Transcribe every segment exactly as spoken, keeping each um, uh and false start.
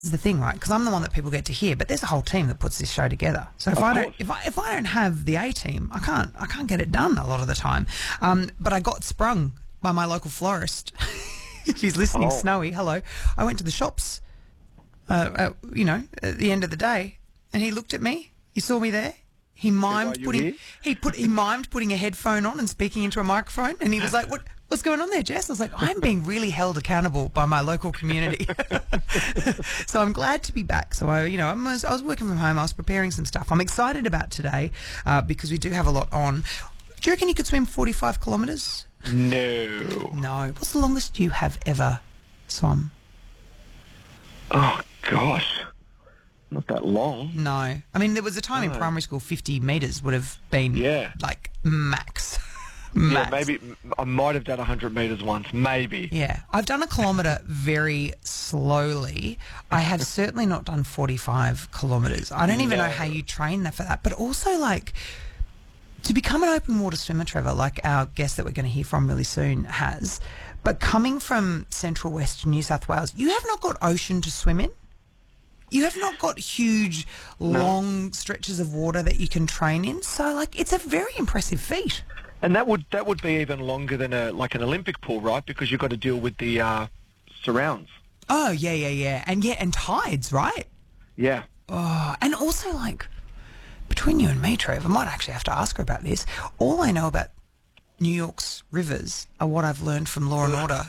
is the thing, right? Because I'm the one that people get to hear, but there's a whole team that puts this show together. So if Of I course. don't, if I if I don't have the A team, I can't I can't get it done a lot of the time. Um, but I got sprung by my local florist. She's listening, Oh. Snowy. Hello. I went to the shops. Uh, uh, you know, at the end of the day, and he looked at me. He saw me there. He mimed you putting here? he put he mimed putting a headphone on and speaking into a microphone, and he was like, "What what's going on there, Jess?" I was like, "I'm being really held accountable by my local community." So I'm glad to be back. So I, you know, I was, I was working from home. I was preparing some stuff. I'm excited about today uh, because we do have a lot on. Do you reckon you could swim forty-five kilometres? No. No. What's the longest you have ever swum? Oh, gosh. Not that long. No. I mean, there was a time in No. primary school fifty metres would have been Yeah. like max. Yeah, max. maybe I might have done one hundred metres once, maybe. Yeah. I've done a kilometre very slowly. I have certainly not done forty-five kilometres. I don't even know No. how you train that for that. But also, like, to become an open water swimmer, Trevor, like our guest that we're going to hear from really soon has, but coming from central western New South Wales, you have not got ocean to swim in. You have not got huge, long stretches of water that you can train in. So, like, it's a very impressive feat. And that would that would be even longer than a like an Olympic pool, right? Because you've got to deal with the uh, surrounds. Oh, yeah, yeah, yeah. And, yeah, and tides, right? Yeah. Oh, and also, like, between you and me, Trev, I might actually have to ask her about this. All I know about New York's rivers are what I've learned from Law and Order.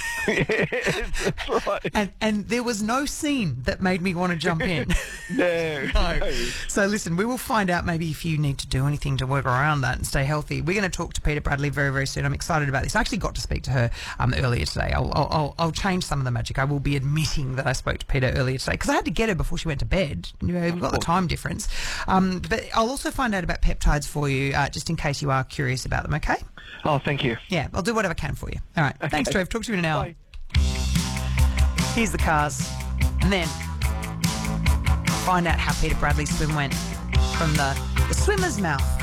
That's right. and and there was no scene that made me want to jump in. No. No. So listen, we will find out maybe if you need to do anything to work around that and stay healthy. We're going to talk to Peta Bradley very, very soon. I'm excited about this. I actually got to speak to her um, earlier today. I'll, I'll, I'll, I'll change some of the magic. I will be admitting that I spoke to Peta earlier today because I had to get her before she went to bed. You know, we've got the time difference. Um, but I'll also find out about peptides for you uh, just in case you are curious about them, okay? Oh, thank you. Yeah, I'll do whatever I can for you. All right. Thanks, Trev. Talk to you in an hour. Bye. Here's the cars. And then find out how Peta Bradley's swim went from the, the swimmer's mouth.